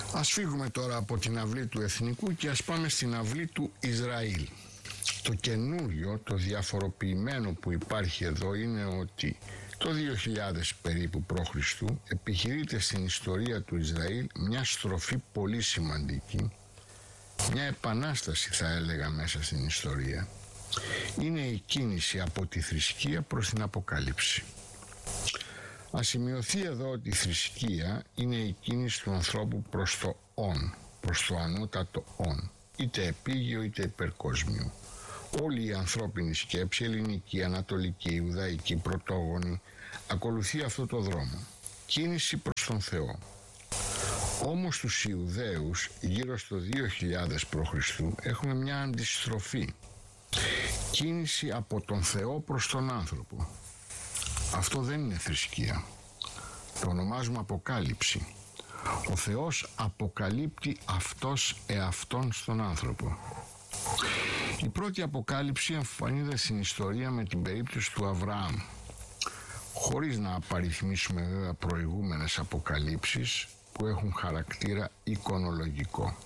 Ας φύγουμε τώρα από την αυλή του εθνικού και ας πάμε στην αυλή του Ισραήλ. Το καινούριο, το διαφοροποιημένο που υπάρχει εδώ είναι ότι το 2000 περίπου π.Χ. επιχειρείται στην ιστορία του Ισραήλ μια στροφή πολύ σημαντική, μια επανάσταση θα έλεγα μέσα στην ιστορία. Είναι η κίνηση από τη θρησκεία προς την αποκάλυψη. Ας σημειωθεί εδώ ότι η θρησκεία είναι η κίνηση του ανθρώπου προς το «ον», προς το ανώτατο «ον», είτε επίγειο είτε υπερκόσμιο. Όλη η ανθρώπινη σκέψη, ελληνική, ανατολική, ιουδαϊκή, πρωτόγονη, ακολουθεί αυτό το δρόμο. Κίνηση προς τον Θεό. Όμως τους Ιουδαίους, γύρω στο 2000 π.Χ. έχουμε μια αντιστροφή. Κίνηση από τον Θεό προς τον άνθρωπο. Αυτό δεν είναι θρησκεία. Το ονομάζουμε αποκάλυψη. Ο Θεός αποκαλύπτει αυτός εαυτόν στον άνθρωπο. Η πρώτη αποκάλυψη εμφανίζεται στην ιστορία με την περίπτωση του Αβραάμ, χωρίς να απαριθμίσουμε βέβαια προηγούμενες αποκαλύψεις που έχουν χαρακτήρα εικονολογικό.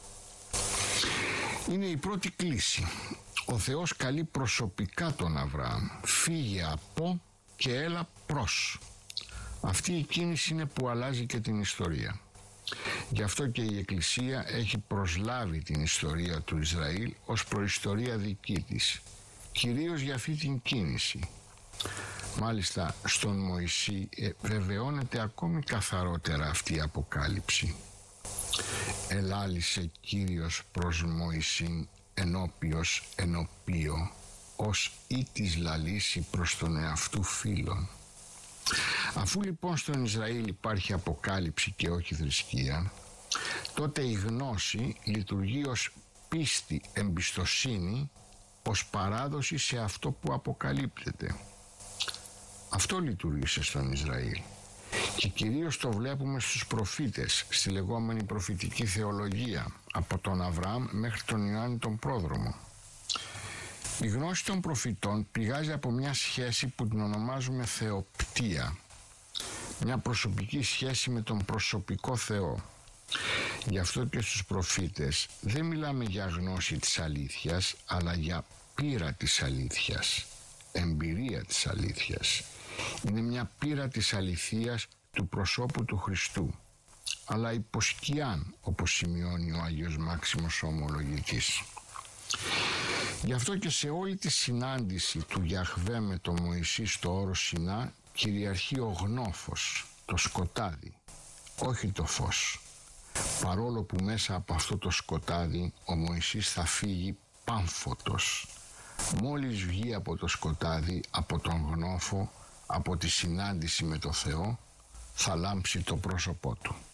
Είναι η πρώτη κλίση. Ο Θεός καλεί προσωπικά τον Αβραάμ. Φύγε από και έλα προς. Αυτή η κίνηση είναι που αλλάζει και την ιστορία. Γι' αυτό και η Εκκλησία έχει προσλάβει την ιστορία του Ισραήλ ως προϊστορία δική της, κυρίως για αυτή την κίνηση. Μάλιστα στον Μωυσή βεβαιώνεται ακόμη καθαρότερα αυτή η αποκάλυψη. Ελάλησε Κύριος προς Μωυσήν ενώπιος ενωπίο, ως ή της λαλήσει προς τον εαυτού φίλων. Αφού λοιπόν στον Ισραήλ υπάρχει αποκάλυψη και όχι θρησκεία, τότε η γνώση λειτουργεί ως πίστη, εμπιστοσύνη, ως παράδοση σε αυτό που αποκαλύπτεται. Αυτό λειτουργήσε στον Ισραήλ και κυρίως το βλέπουμε στους προφήτες, στη λεγόμενη προφητική θεολογία, από τον Αβραάμ μέχρι τον Ιωάννη τον Πρόδρομο. Η γνώση των προφητών πηγάζει από μια σχέση που την ονομάζουμε θεοπτία, μια προσωπική σχέση με τον προσωπικό Θεό. Γι' αυτό και στους προφήτες δεν μιλάμε για γνώση της αλήθειας, αλλά για πείρα της αλήθειας, εμπειρία της αλήθειας. Είναι μια πείρα της αληθείας του προσώπου του Χριστού, αλλά υποσκιάν, όπως σημειώνει ο Άγιος Μάξιμος ο Ομολογητής. Γι' αυτό και σε όλη τη συνάντηση του Γιαχβέ με τον Μωυσή στο όρος Σινά κυριαρχεί ο γνώφος, το σκοτάδι, όχι το φως. Παρόλο που μέσα από αυτό το σκοτάδι ο Μωυσής θα φύγει πάμφωτος. Μόλις βγει από το σκοτάδι, από τον γνώφο, από τη συνάντηση με το Θεό, θα λάμψει το πρόσωπό του.